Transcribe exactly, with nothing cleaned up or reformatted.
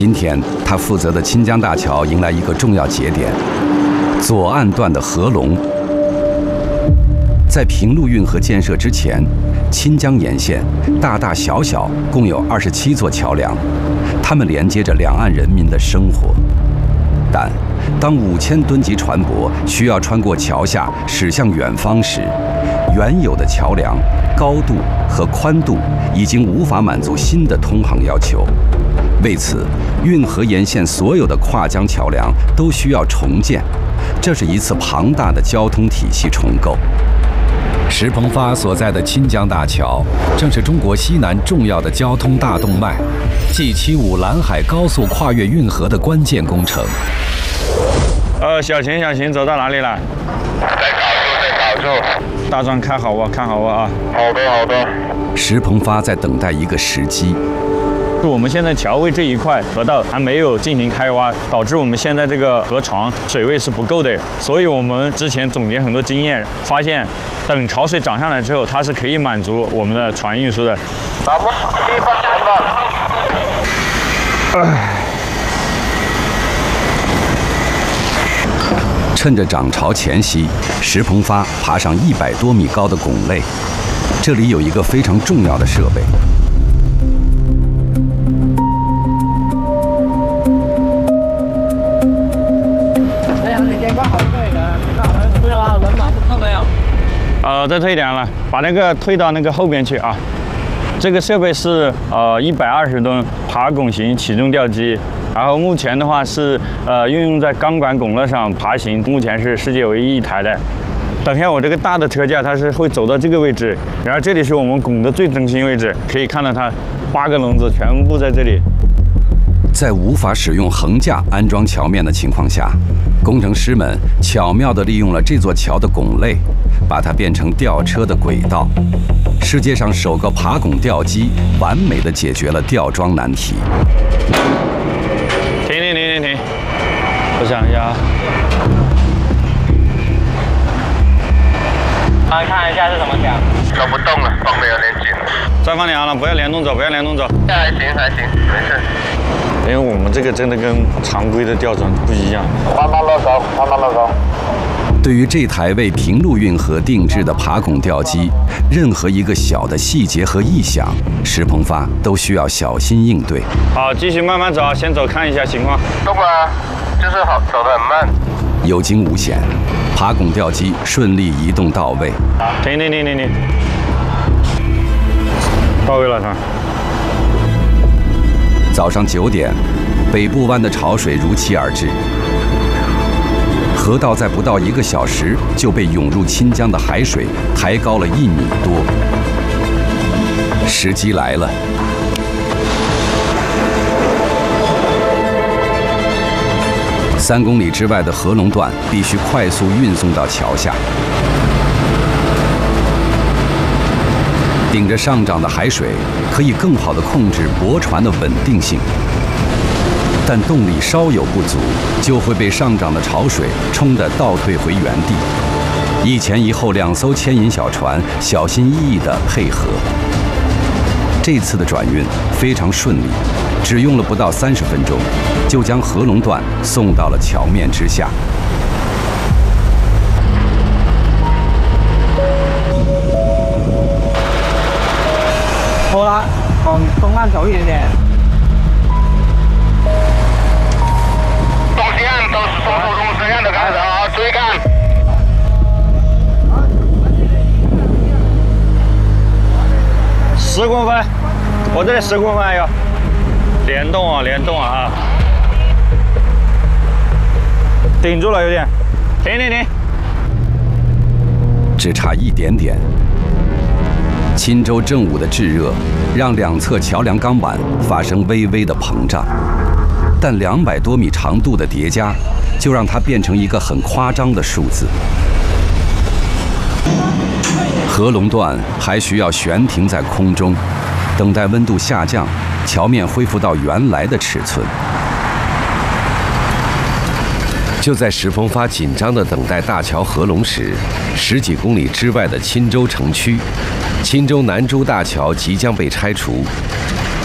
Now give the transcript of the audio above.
今天，他负责的清江大桥迎来一个重要节点——左岸段的合龙。在平陆运河建设之前，清江沿线大大小小共有二十七座桥梁，它们连接着两岸人民的生活。但当五千吨级船舶需要穿过桥下驶向远方时，原有的桥梁高度和宽度已经无法满足新的通航要求。为此，运河沿线所有的跨江桥梁都需要重建，这是一次庞大的交通体系重构。石鹏发所在的清江大桥，正是中国西南重要的交通大动脉 ，G 七五兰海高速跨越运河的关键工程。 呃，小秦，小秦，走到哪里了？ 在搞住，在搞住。 大桩看好我，看好我啊！ 好的，好的。 石鹏发在等待一个时机。 我们现在桥位这一块河道还没有进行开挖，导致我们现在这个河床水位是不够的，所以我们之前总结很多经验，发现等潮水涨上来之后，它是可以满足我们的船运输的。 咱们地方船吧。 唉。 趁着涨潮前夕，石鹏发爬上一百多米高的拱肋，这里有一个非常重要的设备。 呃，再推一点了，把那个推到那个后边去啊。这个设备是呃一百二十吨爬拱型起重吊机，然后目前的话是呃运用在钢管拱肋上爬行，目前是世界唯一一台的。等下我这个大的车架它是会走到这个位置，然后这里是我们拱的最中心位置，可以看到它八个笼子全部在这里。 在无法使用横架安装桥面的情况下，工程师们巧妙地利用了这座桥的拱肋，把它变成吊车的轨道。世界上首个爬拱吊机完美地解决了吊装难题。 停停停停停！我想一下啊。 啊，看一下是什么桥？ 走不动了，绷得有点紧。 再放两了，不要联动走，不要联动走。 还行还行，没事。 因为我们这个真的跟常规的吊装不一样。 慢慢落高，慢慢落高。 对于这台为平陆运河定制的爬拱吊机，任何一个小的细节和异响，石鹏发都需要小心应对。 好，继续慢慢走，先走看一下情况。 不管，就是好走得很慢。 有惊无险，爬拱吊机顺利移动到位。 停停停停停，到位了它。 早上九点，北部湾的潮水如期而至，河道在不到一个小时就被涌入清江的海水抬高了一米多。时机来了。三公里之外的合龙段必须快速运送到桥下。顶着上涨的海水，可以更好地控制驳船的稳定性。但动力稍有不足，就会被上涨的潮水冲得倒退回原地。一前一后两艘牵引小船小心翼翼地配合。这次的转运非常顺利，只用了不到三十分钟，就将合龙段送到了桥面之下。 好了，往东岸走一点点。 东西岸，东东东东西岸的开始啊，注意看。 十公分，我这里十公分还有，联动啊，联动啊啊！顶住了有点，停停停， 只差一点点。钦州正午的炙热，让两侧桥梁钢板发生微微的膨胀，但两百多米长度的叠加，就让它变成一个很夸张的数字。合龙段还需要悬停在空中，等待温度下降，桥面恢复到原来的尺寸。就在石鹏发紧张地等待大桥合龙时，十几公里之外的钦州城区，钦州南珠大桥即将被拆除，